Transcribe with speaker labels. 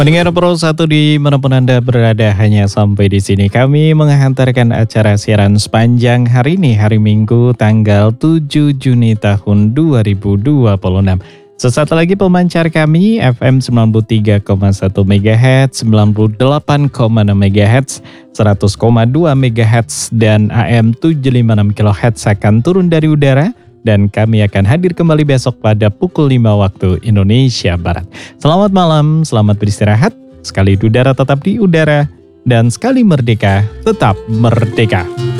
Speaker 1: Pendengar Pro 1 dimanapun Anda berada, hanya sampai di sini kami menghantarkan acara siaran sepanjang hari ini, hari Minggu tanggal 7 Juni tahun 2026. Sesaat lagi pemancar kami FM 93,1 MHz, 98,6 MHz, 100,2 MHz, dan AM 756 kHz akan turun dari udara. Dan kami akan hadir kembali besok pada pukul 5 waktu Indonesia Barat. Selamat malam, selamat beristirahat. Sekali udara tetap di udara. Dan sekali merdeka, tetap merdeka.